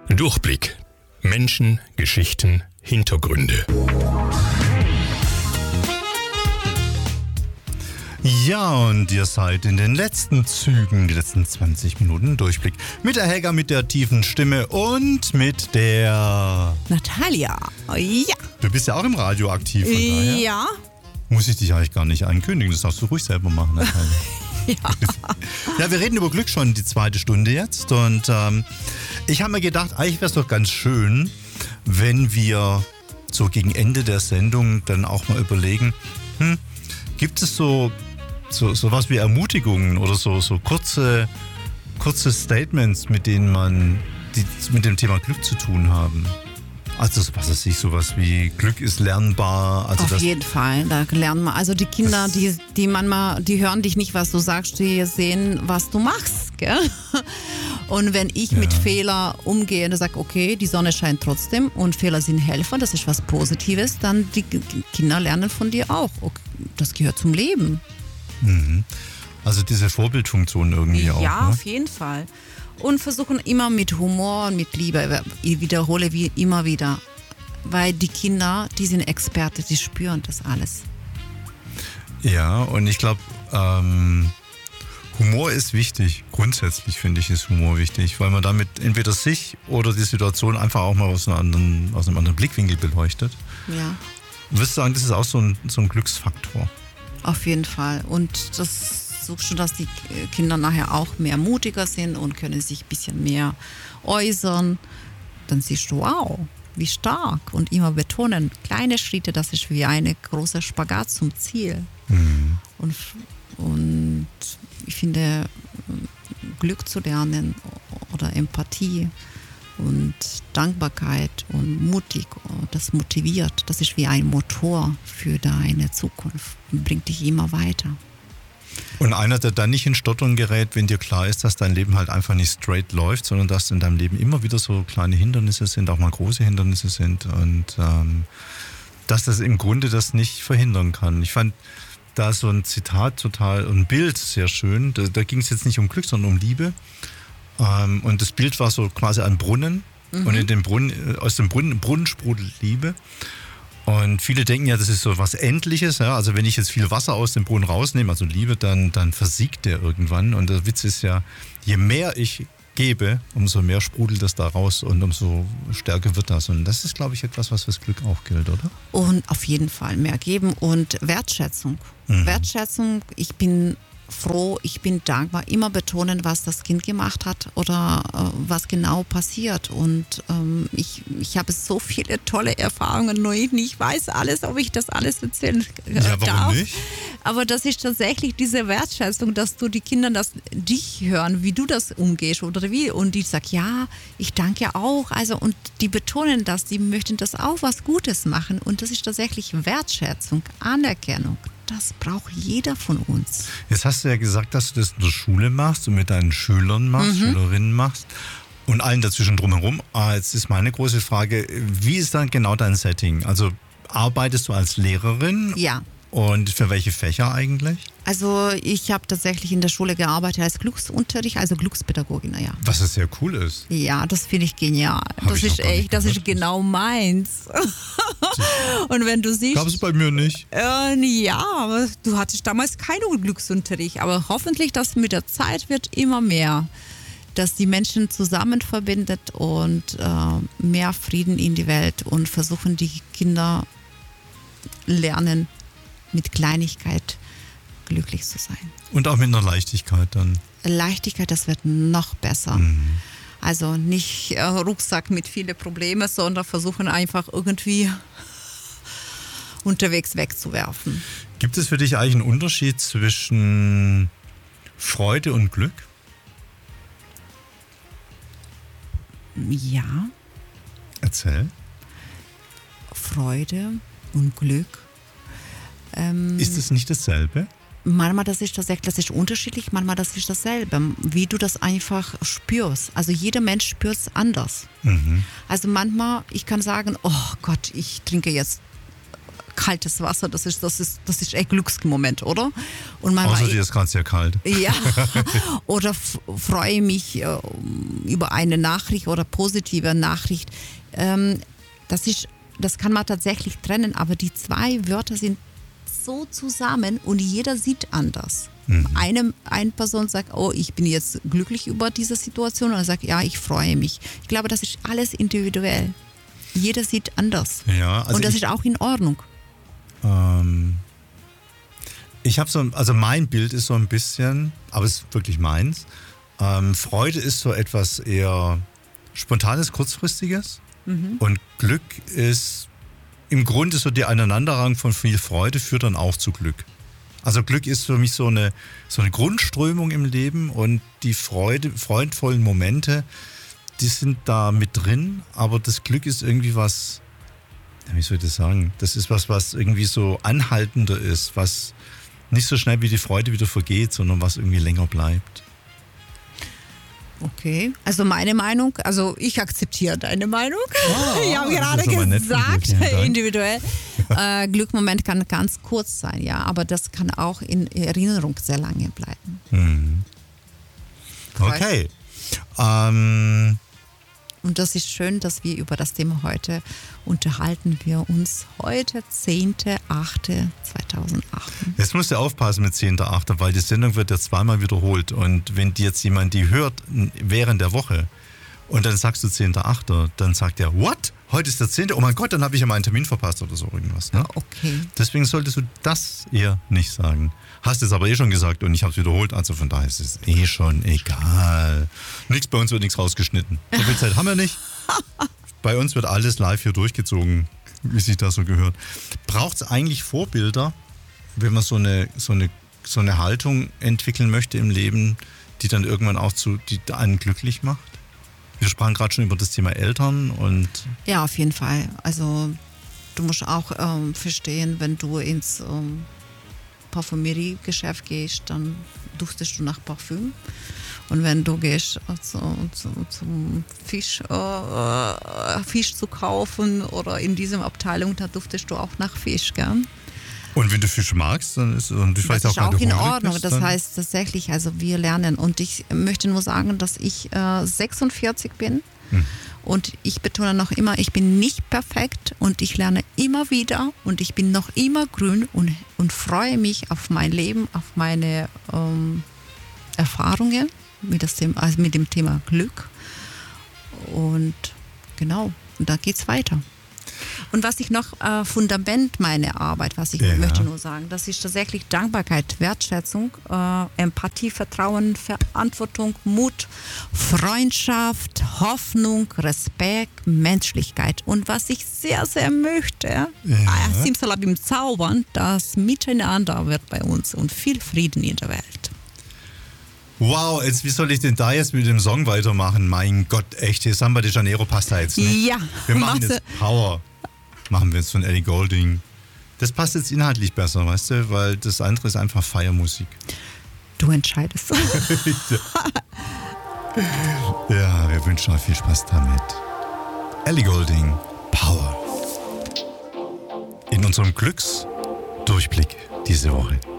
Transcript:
Durchblick. Menschen, Geschichten, Hintergründe. Ja, und ihr seid in den letzten Zügen, die letzten 20 Minuten Durchblick. Mit der Helga, mit der tiefen Stimme und mit der... Natalia. Ja. Du bist ja auch im Radio aktiv, von daher Ja. muss ich dich eigentlich gar nicht ankündigen. Das darfst du ruhig selber machen, Natalia. Ja, wir reden über Glück schon die zweite Stunde jetzt. Und ich habe mir gedacht, eigentlich wäre es doch ganz schön, wenn wir so gegen Ende der Sendung dann auch mal überlegen, gibt es so was wie Ermutigungen oder so kurze Statements, mit denen die mit dem Thema Glück zu tun haben? Also was weiß ich, sowas wie Glück ist lernbar. Also Auf jeden Fall, da lernen wir. Also die Kinder, die manchmal, die hören dich nicht, was du sagst, die sehen, was du machst, gell? Und wenn ich mit Fehler umgehe und sage, okay, die Sonne scheint trotzdem und Fehler sind Helfer, das ist was Positives, dann die Kinder lernen von dir auch. Okay, das gehört zum Leben. Mhm. Also diese Vorbildfunktion irgendwie auch. Ja, ne? auf jeden Fall. Und versuchen immer mit Humor und mit Liebe. Ich wiederhole wie immer wieder. Weil die Kinder, die sind Experte, die spüren das alles. Ja, und ich glaube, Humor ist wichtig. Grundsätzlich finde ich, ist Humor wichtig, weil man damit entweder sich oder die Situation einfach auch mal aus einem anderen Blickwinkel beleuchtet. Ja. Würdest du sagen, das ist auch so ein Glücksfaktor? Auf jeden Fall. Und das suchst schon, dass die Kinder nachher auch mehr mutiger sind und können sich ein bisschen mehr äußern. Dann siehst du, wow, wie stark. Und immer betonen, kleine Schritte, das ist wie eine große Spagat zum Ziel. Mhm. Und ich finde, Glück zu lernen oder Empathie und Dankbarkeit und mutig, das motiviert, das ist wie ein Motor für deine Zukunft und bringt dich immer weiter. Und einer, der dann nicht in Stottern gerät, wenn dir klar ist, dass dein Leben halt einfach nicht straight läuft, sondern dass in deinem Leben immer wieder so kleine Hindernisse sind, auch mal große Hindernisse sind und dass das im Grunde das nicht verhindern kann. Ich fand da so ein Zitat ein Bild sehr schön. Da ging es jetzt nicht um Glück, sondern um Liebe. Und das Bild war so quasi ein Brunnen. Mhm. Und aus dem Brunnen sprudelt Liebe. Und viele denken ja, das ist so was Endliches. Ja? Also wenn ich jetzt viel Wasser aus dem Brunnen rausnehme, also Liebe, dann versiegt der irgendwann. Und der Witz ist ja, je mehr ich gebe, umso mehr sprudelt das da raus und umso stärker wird das. Und das ist, glaube ich, etwas, was fürs Glück auch gilt, oder? Und auf jeden Fall mehr geben und Wertschätzung. Mhm. Wertschätzung, ich bin froh, ich bin dankbar. Immer betonen, was das Kind gemacht hat oder was genau passiert. Und ich habe so viele tolle Erfahrungen, nur ich nicht weiß alles, ob ich das alles erzählen darf. Warum nicht? Aber das ist tatsächlich diese Wertschätzung, dass du die Kinder dich hören, wie du das umgehst oder wie. Und die sagen, ja, ich danke auch. Also, und die betonen das, die möchten das auch was Gutes machen. Und das ist tatsächlich Wertschätzung, Anerkennung. Das braucht jeder von uns. Jetzt hast du ja gesagt, dass du das in der Schule machst und mit deinen Schülern machst, Schülerinnen machst und allen dazwischen drumherum. Jetzt ist meine große Frage, wie ist dann genau dein Setting? Also arbeitest du als Lehrerin? Ja. Und für welche Fächer eigentlich? Also ich habe tatsächlich in der Schule gearbeitet als Glücksunterricht, also Glückspädagogin, ja. Was sehr cool ist. Ja, das finde ich genial. Das ist genau meins. Und wenn du siehst... Gab es bei mir nicht. Ja, aber du hattest damals keinen Glücksunterricht. Aber hoffentlich, dass mit der Zeit wird immer mehr, dass die Menschen zusammen verbindet und mehr Frieden in die Welt und versuchen die Kinder lernen, mit Kleinigkeit glücklich zu sein. Und auch mit einer Leichtigkeit dann. Leichtigkeit, das wird noch besser. Mhm. Also nicht Rucksack mit vielen Problemen, sondern versuchen einfach irgendwie unterwegs wegzuwerfen. Gibt es für dich eigentlich einen Unterschied zwischen Freude und Glück? Ja. Erzähl. Freude und Glück. Ist es nicht dasselbe? Manchmal das ist unterschiedlich, manchmal das ist dasselbe, wie du das einfach spürst. Also jeder Mensch spürt es anders. Mhm. Also manchmal, ich kann sagen, oh Gott, ich trinke jetzt kaltes Wasser, das ist echt Glücksmoment, oder? Und Außer dir ist gerade sehr kalt. Ja, oder freue mich über eine Nachricht oder positive Nachricht. Das kann man tatsächlich trennen, aber die zwei Wörter sind so zusammen und jeder sieht anders. Eine Person sagt, oh, ich bin jetzt glücklich über diese Situation, und er sagt, ja, ich freue mich. Ich glaube, das ist alles individuell. Jeder sieht anders. Ja, also und das ist auch in Ordnung. Ich habe also mein Bild ist so ein bisschen, aber es ist wirklich meins. Freude ist so etwas eher Spontanes, Kurzfristiges. Und Glück ist im Grunde so die Aneinanderreihung von viel Freude führt dann auch zu Glück. Also Glück ist für mich so eine Grundströmung im Leben, und die freudvollen Momente, die sind da mit drin, aber das Glück ist irgendwie was, wie soll ich das sagen, das ist was irgendwie so anhaltender ist, was nicht so schnell wie die Freude wieder vergeht, sondern was irgendwie länger bleibt. Okay, also meine Meinung, also ich akzeptiere deine Meinung. Ich habe gerade gesagt, individuell. Glückmoment kann ganz kurz sein, ja, aber das kann auch in Erinnerung sehr lange bleiben. Okay. Und das ist schön, dass wir über das Thema heute unterhalten. Wir uns heute 10.8.2008. Jetzt musst du aufpassen mit 10.8., weil die Sendung wird ja zweimal wiederholt. Und wenn die jetzt jemand die hört während der Woche und dann sagst du 10.8., dann sagt er, what? Heute ist der 10.? Oh mein Gott, dann habe ich ja meinen Termin verpasst oder so irgendwas. Ne? Okay. Deswegen solltest du das eher nicht sagen. Hast es aber eh schon gesagt und ich habe es wiederholt, also von daher ist es eh schon egal. Bei uns wird nichts rausgeschnitten. So viel Zeit haben wir nicht. Bei uns wird alles live hier durchgezogen, wie sich das so gehört. Braucht es eigentlich Vorbilder, wenn man so eine Haltung entwickeln möchte im Leben, die dann irgendwann auch die einen glücklich macht? Wir sprachen gerade schon über das Thema Eltern und... Ja, auf jeden Fall. Also du musst auch verstehen, wenn du ins Parfümeriegeschäft gehst, dann duftest du nach Parfüm. Und wenn du gehst zum Fisch zu kaufen oder in dieser Abteilung, da duftest du auch nach Fisch, gell? Und wenn du Fisch magst, dann ist das ist auch in Ordnung. Das heißt tatsächlich, also wir lernen. Und ich möchte nur sagen, dass ich 46 bin. Und ich betone noch immer, ich bin nicht perfekt und ich lerne immer wieder und ich bin noch immer grün und freue mich auf mein Leben, auf meine Erfahrungen mit dem Thema Glück. Und genau, und da geht's weiter. Und was ich noch, Fundament meiner Arbeit, was ich möchte nur sagen, das ist tatsächlich Dankbarkeit, Wertschätzung, Empathie, Vertrauen, Verantwortung, Mut, Freundschaft, Hoffnung, Respekt, Menschlichkeit. Und was ich sehr, sehr möchte, Simsalabim zaubern, das Miteinander wird bei uns und viel Frieden in der Welt. Wow, wie soll ich denn da jetzt mit dem Song weitermachen? Mein Gott, echt, Samba de Janeiro passt da jetzt nicht. Ja. Wir machen jetzt Power. Machen wir jetzt von Ellie Goulding. Das passt jetzt inhaltlich besser, weißt du, weil das andere ist einfach Feiermusik. Du entscheidest. Ja, wir wünschen euch viel Spaß damit. Ellie Goulding, Power. In unserem Glücksdurchblick diese Woche.